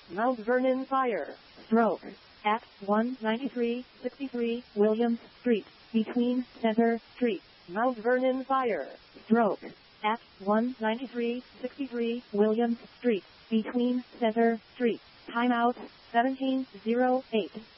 Mount Vernon Fire. Stroke. At 19363 Williams Street, between Center Street. Mount Vernon Fire. Stroke. At 19363 Williams Street, between Center Street. Timeout 1708.